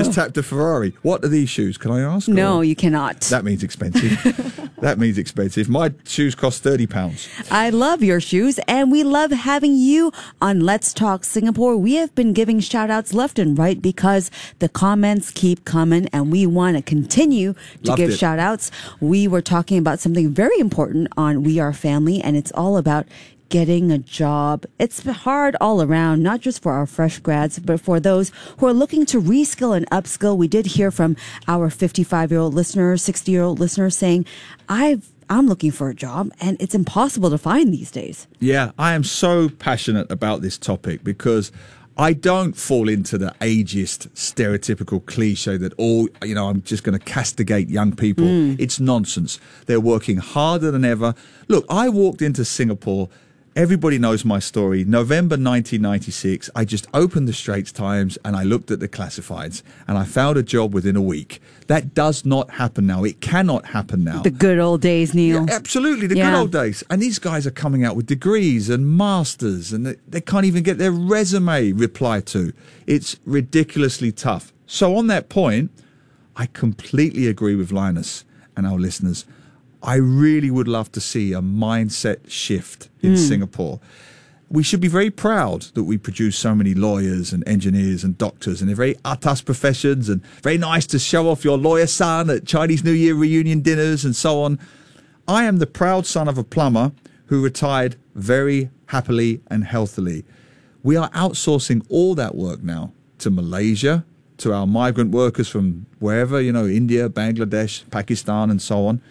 just tapped a Ferrari. What are these shoes? Can I ask? No, you cannot. That means expensive. That means expensive. My shoes cost £30. I love your shoes, and we love having you on Let's Talk Singapore. We have been giving shout outs left and right because the comments keep coming, and we want to continue to Loved give it. shout outs. We were talking about something very important on We Are Family, and it's all about getting a job. It's hard all around, not just for our fresh grads, but for those who are looking to reskill and upskill. We did hear from our 55-year-old listener, 60-year-old listener saying, I'm looking for a job and it's impossible to find these days. Yeah, I am so passionate about this topic because I don't fall into the ageist, stereotypical cliche that I'm just going to castigate young people. It's nonsense. They're working harder than ever. Look, I walked into Singapore. Everybody knows my story. November 1996, I just opened the Straits Times and I looked at the classifieds and I found a job within a week. That does not happen now. It cannot happen now. The good old days, Neil. Yeah, absolutely, the good old days. And these guys are coming out with degrees and masters and they can't even get their resume replied to. It's ridiculously tough. So on that point, I completely agree with Linus and our listeners. I really would love to see a mindset shift in Singapore. We should be very proud that we produce so many lawyers and engineers and doctors, and they're very atas professions and very nice to show off your lawyer son at Chinese New Year reunion dinners and so on. I am the proud son of a plumber who retired very happily and healthily. We are outsourcing all that work now to Malaysia, to our migrant workers from wherever, India, Bangladesh, Pakistan and so on.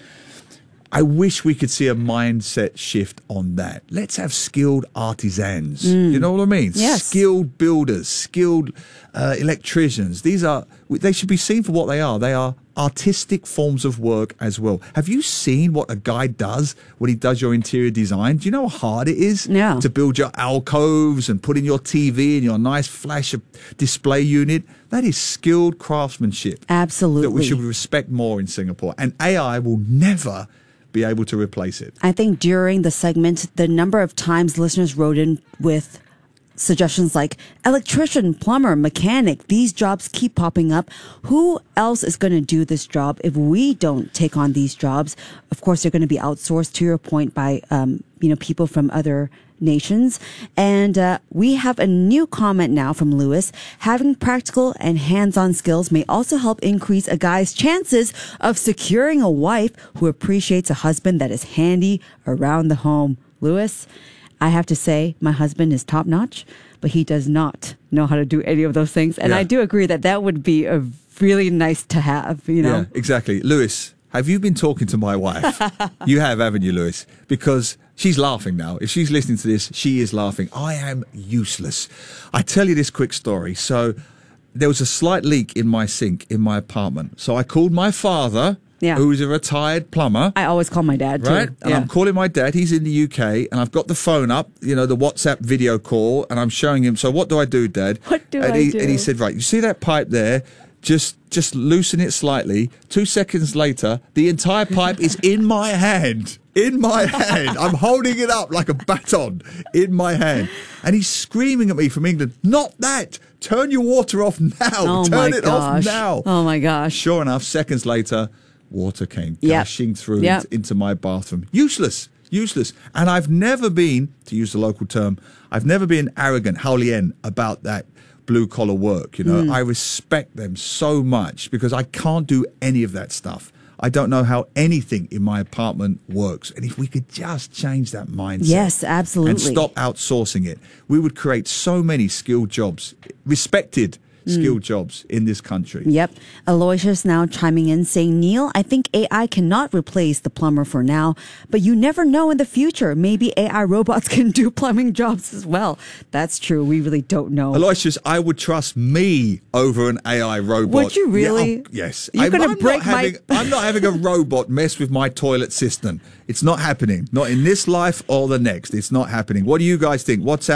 I wish we could see a mindset shift on that. Let's have skilled artisans. You know what I mean? Yes. Skilled builders, skilled electricians. They should be seen for what they are. They are artistic forms of work as well. Have you seen what a guy does when he does your interior design? Do you know how hard it is to build your alcoves and put in your TV and your nice flash display unit? That is skilled craftsmanship. Absolutely. That we should respect more in Singapore. And AI will never be able to replace it. I think during the segment, the number of times listeners wrote in with suggestions like electrician, plumber, mechanic, these jobs keep popping up. Who else is going to do this job if we don't take on these jobs? Of course, they're going to be outsourced, to your point, by people from other nations. And we have a new comment now from Lewis. Having practical and hands-on skills may also help increase a guy's chances of securing a wife who appreciates a husband that is handy around the home. Lewis, I have to say, my husband is top-notch, but he does not know how to do any of those things. And I do agree that would be a really nice to have, Yeah, exactly. Lewis, have you been talking to my wife? You have, haven't you, Lewis? Because she's laughing now. If she's listening to this, she is laughing. I am useless. I tell you this quick story. So there was a slight leak in my sink in my apartment. So I called my father, who is a retired plumber. I always call my dad, too. Right? And I'm calling my dad. He's in the UK. And I've got the phone up, the WhatsApp video call. And I'm showing him, so what do I do, Dad? What do I do? And he said, right, you see that pipe there? Just loosen it slightly. 2 seconds later, the entire pipe is in my hand. In my hand. I'm holding it up like a baton in my hand. And he's screaming at me from England, not that. Turn your water off now. Turn it off now. Oh, my gosh. Sure enough, seconds later, water came gushing through into my bathroom. Useless. And I've never been, to use the local term, I've never been arrogant, haolien, about that blue-collar work. I respect them so much because I can't do any of that stuff. I don't know how anything in my apartment works. And if we could just change that mindset. Yes, absolutely. And stop outsourcing it, we would create so many skilled jobs, respected skilled jobs in this country. Yep. Aloysius now chiming in saying, Neil, I think AI cannot replace the plumber for now, but you never know in the future. Maybe AI robots can do plumbing jobs as well. That's true. We really don't know. Aloysius, I would trust me over an AI robot. Would you really? Yeah, yes. You're going to break I'm not having a robot mess with my toilet system. It's not happening. Not in this life or the next. It's not happening. What do you guys think? WhatsApp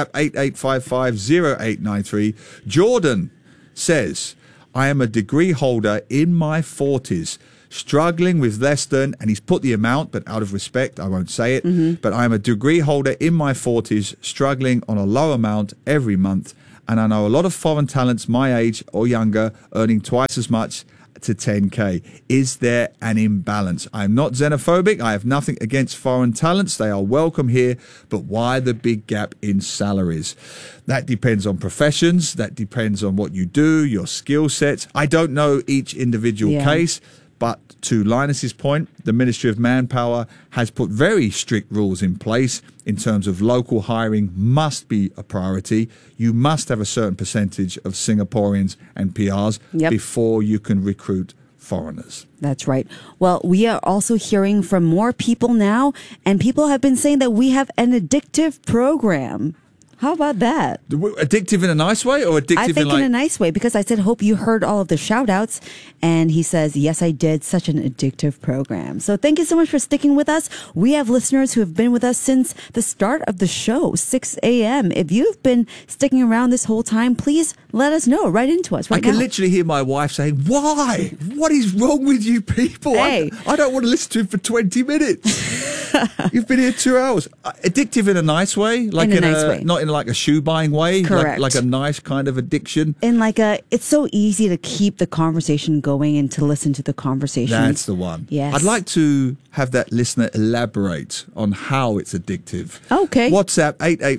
88550893. Jordan says, I am a degree holder in my 40s, struggling with less than, and he's put the amount, but out of respect, I won't say it, but I am a degree holder in my 40s, struggling on a low amount every month. and I know a lot of foreign talents my age or younger earning twice as much to 10K. Is there an imbalance? I'm not xenophobic. I have nothing against foreign talents. They are welcome here. But why the big gap in salaries? That depends on professions. That depends on what you do, your skill sets. I don't know each individual case. But to Linus's point, the Ministry of Manpower has put very strict rules in place in terms of local hiring must be a priority. You must have a certain percentage of Singaporeans and PRs before you can recruit foreigners. That's right. Well, we are also hearing from more people now, and people have been saying that we have an addictive program. How about that? Addictive in a nice way or addictive I think in a nice way, because I said, hope you heard all of the shout outs. And he says, yes, I did. Such an addictive program. So thank you so much for sticking with us. We have listeners who have been with us since the start of the show, 6 a.m. If you've been sticking around this whole time, please let us know. Write into us right now. I can literally hear my wife saying, why? What is wrong with you people? Hey. I don't want to listen to him for 20 minutes. You've been here 2 hours. Addictive in a nice way? Like in a nice way. Not in like a shoe buying way? Correct. Like a nice kind of addiction? In like it's so easy to keep the conversation going and to listen to the conversation. That's the one. Yes. I'd like to have that listener elaborate on how it's addictive. Okay. WhatsApp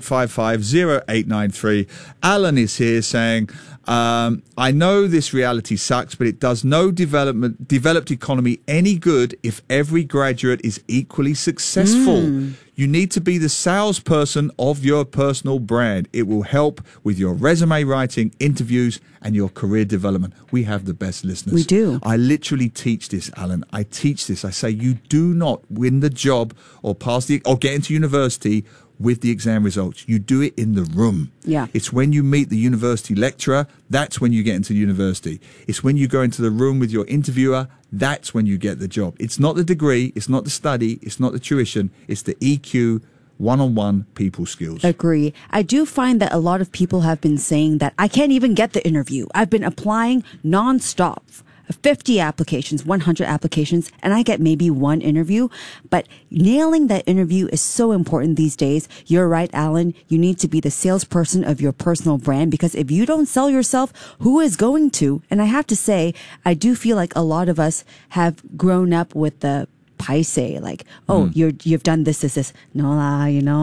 8855-0893. Alan is here saying, I know this reality sucks, but it does no developed economy any good if every graduate is equally successful. You need to be the salesperson of your personal brand. It will help with your resume writing, interviews, and your career development. We have the best listeners. We do. I literally teach this, Alan. I teach this. I say you do not win the job or get into university with the exam results. You do it in the room. Yeah. It's when you meet the university lecturer, that's when you get into university. It's when you go into the room with your interviewer, that's when you get the job. It's not the degree, it's not the study, it's not the tuition, it's the EQ, one-on-one people skills. Agree. I do find that a lot of people have been saying that I can't even get the interview. I've been applying nonstop. 50 applications, 100 applications, and I get maybe one interview. But nailing that interview is so important these days. You're right, Alan. You need to be the salesperson of your personal brand, because if you don't sell yourself, who is going to? And I have to say, I do feel like a lot of us have grown up with the paise, like, you've done this. No lah,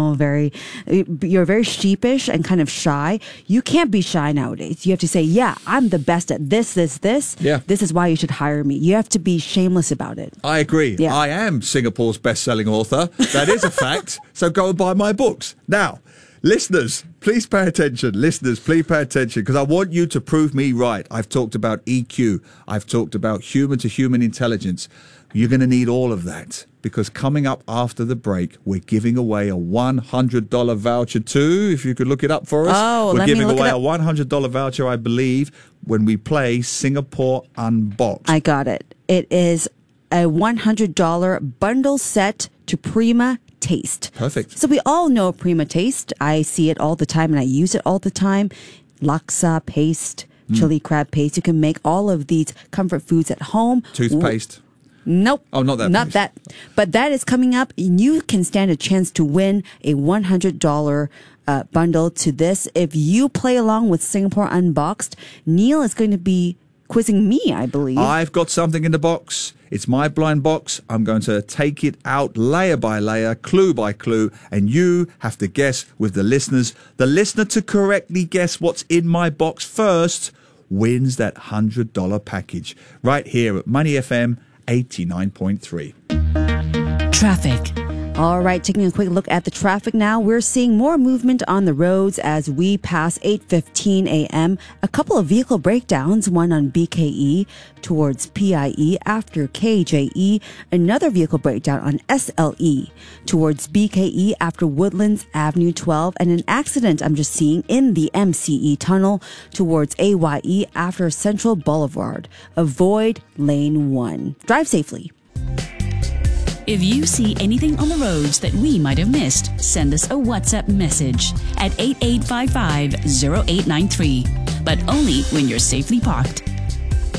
you're very sheepish and kind of shy. You can't be shy nowadays. You have to say, yeah, I'm the best at this. Yeah. This is why you should hire me. You have to be shameless about it. I agree. Yeah. I am Singapore's best-selling author. That is a fact. So go and buy my books. Now, listeners, please pay attention. Listeners, please pay attention, because I want you to prove me right. I've talked about EQ. I've talked about human-to-human intelligence. You're going to need all of that, because coming up after the break, we're giving away a $100 voucher too. If you could look it up for us. Oh, we're let me giving look away it a up. $100 voucher, I believe, when we play Singapore Unboxed. I got it. It is a $100 bundle set to Prima Taste. Perfect. So we all know Prima Taste. I see it all the time and I use it all the time. Laksa paste, chili crab paste. You can make all of these comfort foods at home. Toothpaste. Nope. Oh, not that. Not paste. that. But that is coming up. You can stand a chance to win a $100 bundle to this. If you play along with Singapore Unboxed, Neil is going to be quizzing me, I believe. I've got something in the box. It's my blind box. I'm going to take it out layer by layer, clue by clue, and you have to guess with the listeners. The listener to correctly guess what's in my box first wins that $100 package. Right here at Money FM 89.3. Traffic. All right, taking a quick look at the traffic now. We're seeing more movement on the roads as we pass 8:15 a.m. A couple of vehicle breakdowns, one on BKE towards PIE after KJE, another vehicle breakdown on SLE towards BKE after Woodlands Avenue 12, and an accident I'm just seeing in the MCE tunnel towards AYE after Central Boulevard. Avoid lane 1. Drive safely. If you see anything on the roads that we might have missed, send us a WhatsApp message at 8855-0893. But only when you're safely parked.